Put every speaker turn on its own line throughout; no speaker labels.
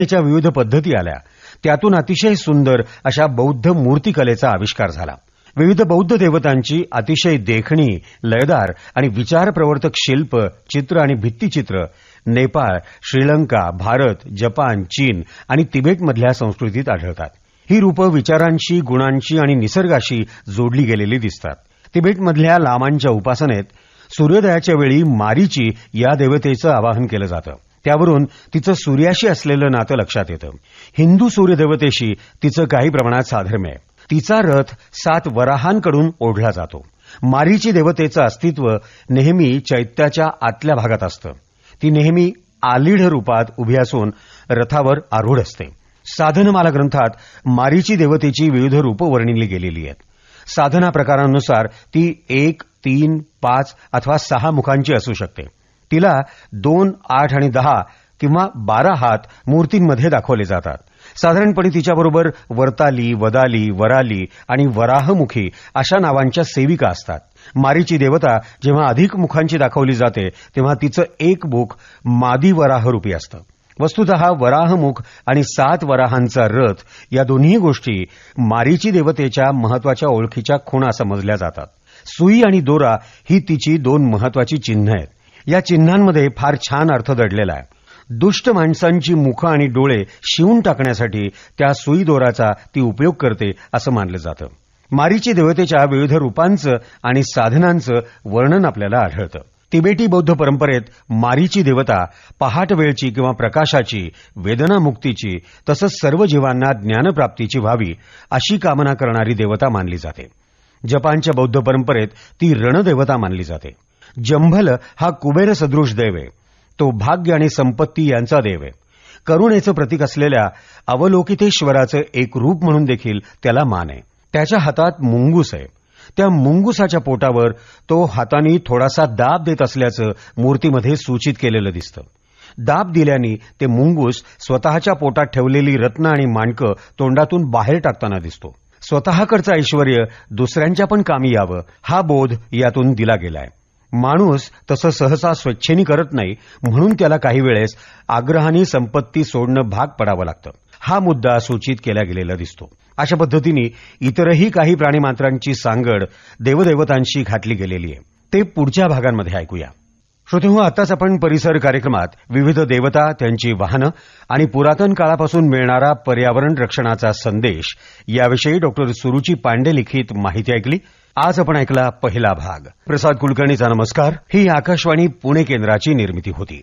च्या विविध पद्धती आल्या. त्यातून अतिशय सुंदर अशा बौद्ध मूर्तिकलेचा आविष्कार झाला. विविध बौद्ध देवतांची अतिशय देखणी, लयदार आणि विचारप्रवर्तक शिल्प, चित्र आणि भित्तिचित्र नेपाळ, श्रीलंका, भारत, जपान, चीन आणि तिबेटमधल्या संस्कृतीत आढळतात. ही रूपं विचारांशी, गुणांशी आणि निसर्गाशी जोडली गेलेली दिसतात. तिबेटमधल्या लामांच्या उपासनेत सूर्योदयाच्या वेळी मारीची या देवतेचं आवाहन केलं जातं. त्यावरून तिचं सूर्याशी असलेलं नातं लक्षात येतं. हिंदू सूर्यदेवतेशी तिचं काही प्रमाणात साधर्म्य आहे. तिचा रथ 7 वराहांकडून ओढला जातो. मारीची देवतेचं अस्तित्व नेहमी चैत्याच्या आतल्या भागात असतं. ती नेहमी आलीढ रूपात उभी असून रथावर आरूढ असते. साधनमाला ग्रंथात मारीची देवतेची विविध रूपं वर्णिली गेलेली आहेत. साधना प्रकारांनुसार ती 1, 3, 5 अथवा 6 मुखांची असू शकते. तिला 2, 8 आणि 10 किंवा 12 हात मूर्तींमध्ये दाखवले जातात. साधारणपणे तिच्याबरोबर वर्ताली, वदाली, वराली आणि वराहमुखी अशा नावांच्या सेविका असतात. मारीची देवता जेव्हा अधिक मुखांची दाखवली जाते तेव्हा तिचं एक मुख मादी वराहरूपी असतं. वस्तुतः वराहमुख आणि 7 वराहांचा रथ या दोन्ही गोष्टी मारीची देवतेच्या महत्वाच्या ओळखीच्या खुणा समजल्या जातात. सुई आणि दोरा ही तिची 2 महत्वाची चिन्ह आहेत. या चिन्हांमध्ये फार छान अर्थ दडलेला आहे. दुष्ट माणसांची मुखं आणि डोळे शिवून टाकण्यासाठी त्या सुई दोराचा ती उपयोग करते असं मानलं जातं. मारीची देवतेच्या विविध रूपांचं आणि साधनांचं वर्णन आपल्याला आढळतं. तिबेटी बौद्ध परंपरेत मारीची देवता पहाट वेळची किंवा प्रकाशाची, वेदनामुक्तीची तसंच सर्व जीवांना ज्ञानप्राप्तीची व्हावी अशी कामना करणारी देवता मानली जाते. जपानच्या बौद्ध परंपरेत ती रणदेवता मानली जाते. जंभल हा कुबेर सदृश देव आहे. तो भाग्य आणि संपत्ती यांचा देव आहे. करुणेचं प्रतीक असलेल्या अवलोकितेश्वराचं एक रूप म्हणून देखील त्याला मान आहे. त्याच्या हातात मुंगूस आहे. त्या मुंगुसाच्या पोटावर तो हाताने थोडासा दाब देत असल्याचं मूर्तीमध्ये सूचित केलेलं दिसतं. दाब दिल्याने ते मुंगूस स्वतःच्या पोटात ठेवलेली रत्न आणि माणकं तोंडातून बाहेर टाकताना दिसतो. स्वतःकडचं ऐश्वर्य दुसऱ्यांच्या पण कामी यावं हा बोध यातून दिला गेलाय. माणूस तसं सहसा स्वेच्छेने करत नाही, म्हणून त्याला काही वेळेस आग्रहाने संपत्ती सोडणं भाग पडावं लागतं. हा मुद्दा सूचित केला गेलेला दिसतो. अशा पद्धतीने इतरही काही प्राणीमात्रांची सांगड देवदेवतांशी घातली गेलेली आहे. ते पुढच्या भागांमध्ये ऐकूया. श्रोतेहो, आताच आपण परिसर कार्यक्रमात विविध देवता, त्यांची वाहनं आणि पुरातन काळापासून मिळणारा पर्यावरण रक्षणाचा संदेश याविषयी डॉक्टर सुरुची पांडे लिखित माहिती ऐकली. आज आपण ऐकला पहिला भाग. प्रसाद कुलकर्णीचा नमस्कार. ही आकाशवाणी पुणे केंद्राची निर्मिती होती.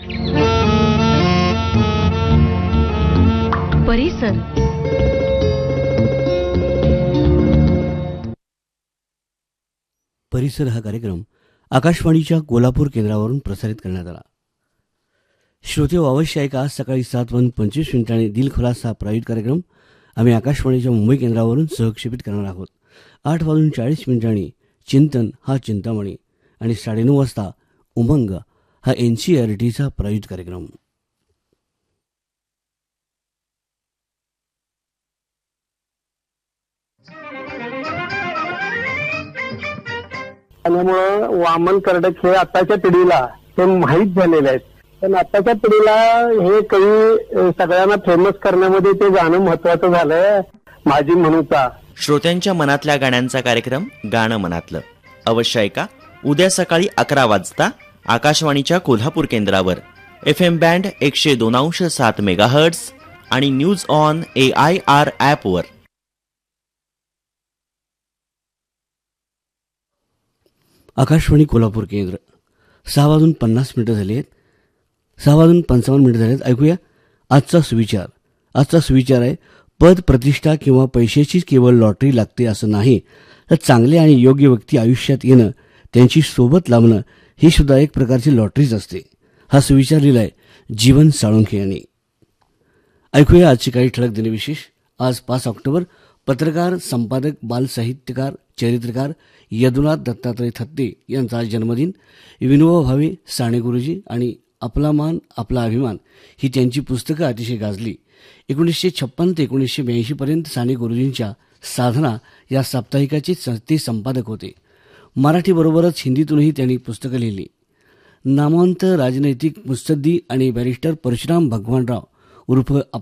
परिसर
परिसर हा कार्यक्रम आकाशवाणीच्या कोल्हापूर केंद्रावरून प्रसारित करण्यात आला. श्रोते अवश्य ऐका. आज सकाळी 7:25 दिलखुलास हा प्रायोजित कार्यक्रम आम्ही आकाशवाणीच्या मुंबई केंद्रावरून सहक्षेपित करणार आहोत. 8:40 चिंतन हा चिंतामणी आणि 9:30 वाजता उमंग हा NCERTचा प्रायोजित कार्यक्रम.
त्यामुळं वामन कर्डक हे आताच्या पिढीला हे माहीत झालेले आहेत. पण आताच्या पिढीला हे काही सगळ्यांना फेमस करण्यामध्ये ते गाणं महत्वाचं झालंय. माझी म्हणूचा
श्रोत्यांच्या मनातल्या गाण्यांचा कार्यक्रम गाणं मनातलं अवश्य ऐका. उद्या सकाळी 11 वाजता आकाशवाणीच्या कोल्हापूर केंद्रावर FM बँड 102.7 मेगाहर्ट्झ आणि न्यूज ऑन AIR ॲपवर.
आकाशवाणी कोल्हापूर केंद्र. 6:50 झाले आहेत. 6:55 झाले आहेत. ऐकूया आजचा सुविचार. आजचा सुविचार आहे, पद, प्रतिष्ठा किंवा पैशाचीच केवळ लॉटरी लागते असं नाही, तर चांगले आणि योग्य व्यक्ती आयुष्यात येणं, त्यांची सोबत लावणं ही सुद्धा एक प्रकारची लॉटरीच असते. हा सुविचार लिहिलाय जीवन साळुंखे यांनी. ऐकूया आजची काही ठळक दिनविशेष. आज 5 ऑक्टोबर पत्रकार, संपादक, बालसाहित्यकार, चरित्रकार यदुनाथ दत्तात्रय थत्ते यांचा जन्मदिन. विनोबा भावे, साने गुरुजी आणि आपला मान आपला अभिमान ही त्यांची पुस्तकं अतिशय गाजली. 1956 ते 1982 पर्यंत साने गुरुजींच्या साधना या साप्ताहिकाचे ते संपादक होते. मराठीबरोबरच हिंदीतूनही त्यांनी पुस्तकं लिहिली. नामवंत राजनैतिक मुत्सद्दी आणि बॅरिस्टर परशुराम भगवानराव उर्फ